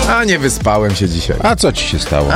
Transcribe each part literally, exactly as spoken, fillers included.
A nie wyspałem się dzisiaj. A co ci się stało?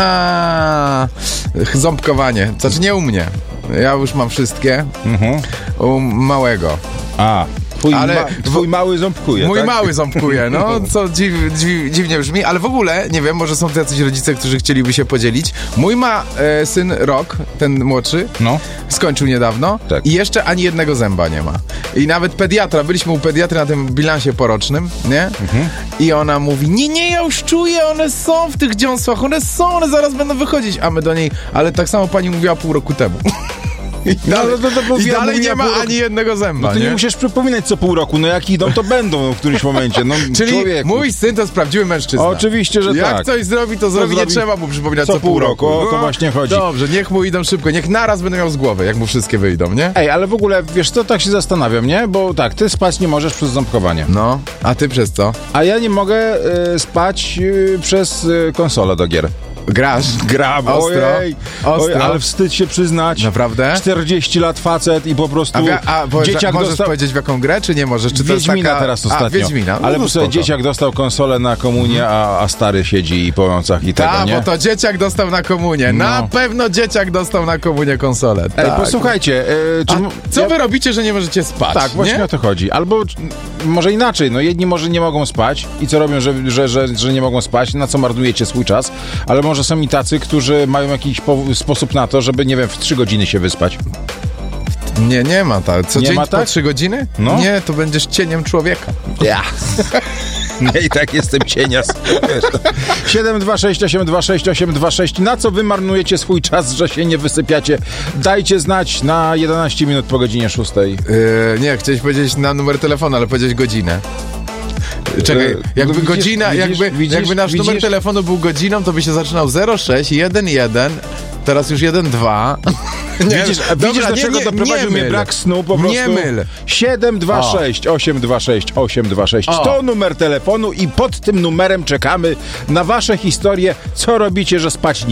A ząbkowanie. Znaczy nie u mnie. Ja już mam wszystkie. Mhm. U małego. A, twój, ale ma, twój mały ząbkuje, Mój tak? mały ząbkuje, no, co dziw, dziw, dziwnie brzmi, ale w ogóle, nie wiem, może są jacyś rodzice, którzy chcieliby się podzielić. Mój ma e, syn rok, ten młodszy, no. skończył niedawno tak. i jeszcze ani jednego zęba nie ma. I nawet pediatra, byliśmy u pediatry na tym bilansie porocznym, nie? Mhm. I ona mówi, nie, nie, ja już czuję, one są w tych dziąsłach, one są, one zaraz będą wychodzić, a my do niej, ale tak samo pani mówiła pół roku temu. I dalej, no, to, to, to i dalej nie ma roku. Ani jednego zęba. No to nie, nie musisz przypominać co pół roku, no jak idą, to będą w którymś momencie. No, czyli człowieku. Mój syn to jest prawdziwy mężczyzna. Oczywiście, że jak tak. Jak coś zrobi, to, to zrobi, nie trzeba mu przypominać co, co pół roku. roku. O to no, właśnie chodzi. Dobrze, niech mu idą szybko, niech naraz będę miał z głowy, jak mu wszystkie wyjdą, nie? Ej, ale w ogóle, wiesz co, tak się zastanawiam, nie? Bo tak, ty spać nie możesz przez ząbkowanie. No, a ty przez co? A ja nie mogę y, spać y, przez y, konsolę do gier. Grasz? Gram, ostro, ojej, ostro. Ojej, ale wstyd się przyznać. Naprawdę? czterdzieści lat facet i po prostu a, a bo, dzieciak możesz dostał... powiedzieć w jaką grę, czy nie możesz? Czy to Wiedźmina jest taka... teraz ostatnio. A, Wiedźmina. No, ale no po sobie dzieciak dostał konsolę na komunię, a, a stary siedzi i po nocach i tego, Ta, nie? bo to dzieciak dostał na komunię. No. Na pewno dzieciak dostał na komunię konsolę. Ej, tak. posłuchajcie. E, czy, a co ja... wy robicie, że nie możecie spać? Tak, właśnie nie? o to chodzi. Albo może inaczej, no jedni może nie mogą spać i co robią, że, że, że, że nie mogą spać, na co marnujecie swój czas, ale może są i tacy, którzy mają jakiś po, sposób na to, żeby, nie wiem, w trzy godziny się wyspać. Nie, nie ma tak. Co nie dzień ma tak? po trzy godziny? No. Nie, to będziesz cieniem człowieka. Ja. Nie, i tak jestem cienias. siedem dwa sześć osiem dwa sześć osiem dwa sześć. Na co wy marnujecie swój czas, że się nie wysypiacie? Dajcie znać na jedenaście minut po godzinie szóstej. Yy, nie, chciałeś powiedzieć na numer telefonu, ale powiedzieć godzinę. Czekaj, jakby no widzisz, godzina, widzisz, jakby, widzisz, jakby nasz widzisz? numer telefonu był godziną, to by się zaczynał zero sześć jeden jeden, teraz już jeden dwa. Nie, widzisz, a widzisz, do czego doprowadził mnie brak snu po prostu? Nie myl. siedem dwa sześć osiem dwa sześć osiem dwa sześć. To numer telefonu i pod tym numerem czekamy na wasze historie, co robicie, że spać nie